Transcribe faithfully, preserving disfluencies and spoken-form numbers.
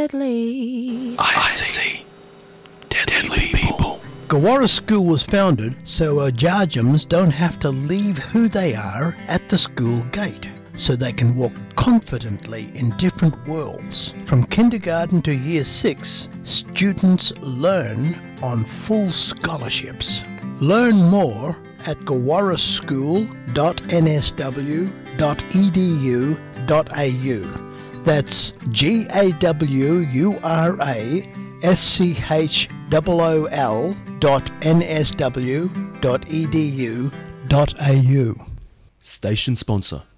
deadly. I see deadly people. Gawara School was founded so Ajajams don't have to leave who they are at the school gate, so they can walk confidently in different worlds. From kindergarten to year six, students learn on full scholarships. Learn more at gawara school dot n s w dot e d u dot a u. That's G A W U R A S C H O O L dot N S W dot E D U dot A U. Station sponsor.